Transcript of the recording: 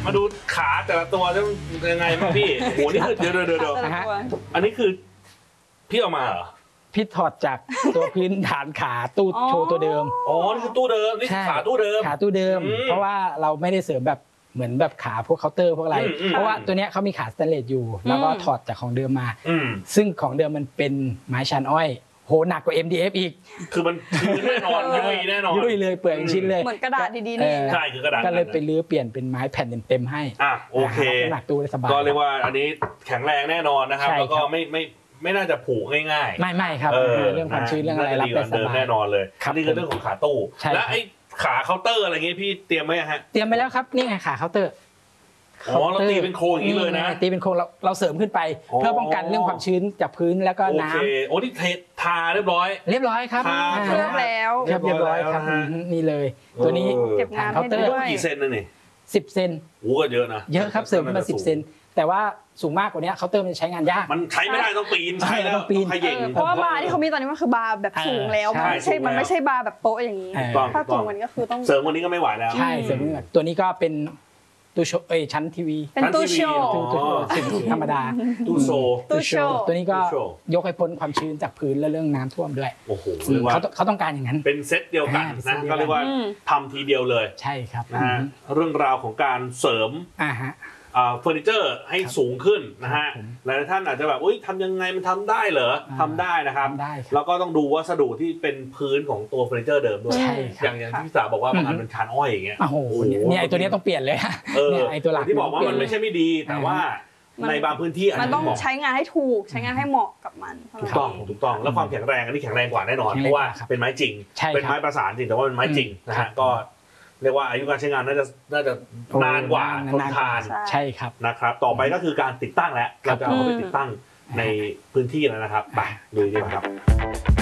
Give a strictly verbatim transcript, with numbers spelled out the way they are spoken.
มาดูขาแต่ละตัวจะยังไงบ้างพี่โหนี่คือเดี๋ยวเดี๋ยวเดี๋ยวอันนี้คือพี่เอามาเหรอพี่ถอดจากตัวพื้นฐานขาตู้โชว์ตัวเดิมอ๋อนี่คือตู้เดิมนี่ขาตู้เดิมขาตู้เดิมเพราะว่าเราไม่ได้เสริมแบบเหมือนแบบขาพวกเคาน์เตอร์พวกอะไรเพราะว่าตัวเนี้ยเขามีขาสแตนเลสอยู่แล้วก็ถอดจากของเดิมมาซึ่งของเดิมมันเป็นไม้ชันอ้อยโหหนักกว่า เอ็ม ดี เอฟ อีกคือมันคือแน่นอนยุ่ยแน่นอนยุ่ยเลยเปลือยชิ้นเลยเหมือนกระดาษดีๆนี่ใช่คือกระดาษก็เลยไปรื้อเปลี่ยนเป็นไม้แผ่นเต็มๆให้อ่ะโอเคหนักตู้ได้สบายก็เรียกว่าอันนี้แข็งแรงแน่นอนนะครับแล้วก็ไม่ไม่ไม่น่าจะผูกง่ายๆไม่ไม่ครับเรื่องความชื้นเรื่องอะไรรับได้สบายแน่นอนเลยนี่คือเรื่องของขาตู้แล้วไอ้ขาเคาน์เตอร์อะไรเงี้ยพี่เตรียมไหมฮะเตรียมไปแล้วครับนี่ไงขาเคาน์เตอร์อ๋อเราตีเป็นโครงอย่างนี้เลยนะตีเป็นโครงเราเราเสริมขึ้นไปเพื่อป้องกันเรื่องความชื้นจากพื้นแล้วก็น้ำโอเคโอ้นี่เททาเรียบร้อยเรียบร้อยครับเคลือบแล้วเรียบร้อยครับนี่เลยตัวนี้เก็บงานเคาน์เตอร์กี่เซนนะนี่สิบเซนโอ้ก็เยอะนะเยอะครับเสริมมาสิบเซนแต่ว่าสูงมากกว่านี้เคาน์เตอร์มันใช้งานยากมันใช้ไม่ได้ต้องปีนใช่แล้วต้องปีนเพราะว่าบาร์ที่เขามีตอนนี้มันคือบาร์แบบสูงแล้วมันไม่ใช่มันไม่ใช่บาร์แบบโป๊ะอย่างนี้ถ้าสูงกว่านี้ก็คือต้องเสริมวันนี้ก็ไม่ไหวแล้วใช่เสริมตัวนี้ก็เป็นตู้โชว์เอ้ยชั้นทีวีเป็นตู้โชว์ตู้ธรรมดาตู้โชว์ตู้โชว์ตัวนี้ก็ยกให้พ้นความชื้นจากพื้นและเรื่องน้ำท่วมด้วยโอ้โหเขาเขาต้องการอย่างนั้นเป็นเซตเดียวกันนะก็เรียกว่าทำทีเดียวเลยใช่ครับนะฮะเรื่องราวของการเสริมอ่าฮะเฟอร์นิเจอร์ให้สูงขึ้นนะฮะหลายท่านอาจจะแบบอุ้ยทำยังไงมันทำได้เหรอทำได้นะครับแล้วก็ต้องดูวัสดุที่เป็นพื้นของตัวเฟอร์นิเจอร์เดิมด้วยอย่างอย่างที่พี่สาวบอกว่าบางอันเป็นชานอ้อยอย่างเงี้ยโอ้โหเนี่ยไอตัวนี้ต้องเปลี่ยนเลยเนี่ยไอตัวหลักที่บอกว่ามันไม่ใช่ไม่ดีแต่ว่าในบางพื้นที่มันต้องใช้งานให้ถูกใช้งานให้เหมาะกับมันถูกต้องถูกต้องแล้วความแข็งแรงอันนี้แข็งแรงกว่าแน่นอนเพราะว่าเป็นไม้จริงเป็นไม้ประสานจริงแต่ว่าเป็นไม้จริงนะฮะก็เรียกว่าอายุการใช้งานน่าจะน่าจะนานกว่าทนทานใช่ครับนะครับต่อไปก็คือการติดตั้งแล้วเราจะเอาไปติดตั้งในพื้นที่แล้วนะครับไปดูดีกว่าครับ